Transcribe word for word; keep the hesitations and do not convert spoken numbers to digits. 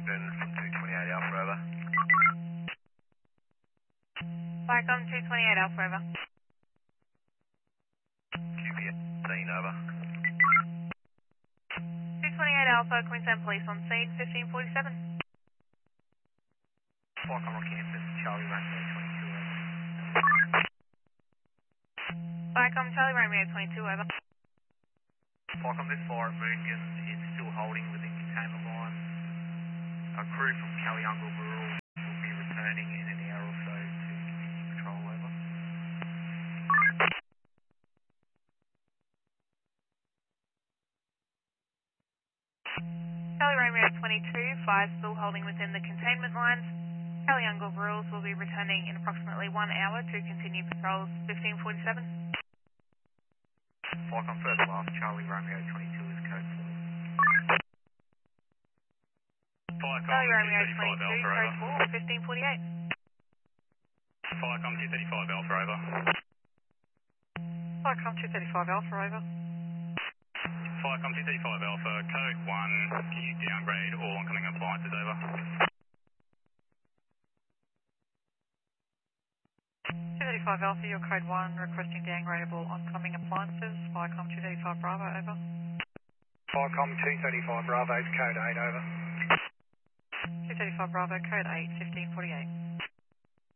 Been from two twenty-eight Alpha, over. Viacom two twenty-eight Alpha, over. Q P scene, over. two twenty-eight Alpha, Queensland Police on scene, fifteen forty-seven. Viacom Rockhampton, Charlie Romeo twenty-two, over. Viacom Charlie Romeo twenty-two, over. Viacom, this fire at Moongun is still holding within containment lines. A crew from Kaliunga Rural will be returning in an hour or so to continue patrol, over. Charlie Romeo twenty-two, fire still holding within the containment lines. Kaliunga Rurals will be returning in approximately one hour to continue patrols, fifteen forty-seven. Viacom first last, Charlie Romeo twenty-two is code four. Charlie Romeo twenty-two, code four, fifteen forty-eight. Viacom two thirty-five Alpha, over. Viacom two thirty-five Alpha, over. Viacom two thirty-five Alpha, code one, can you downgrade all oncoming appliances, over? two thirty-five Alpha, your code one, requesting downgradable oncoming appliances. Viacom two thirty-five Bravo, over. Viacom two thirty-five Bravo's code eight, over. two thirty-five Bravo, code eight, fifteen forty-eight.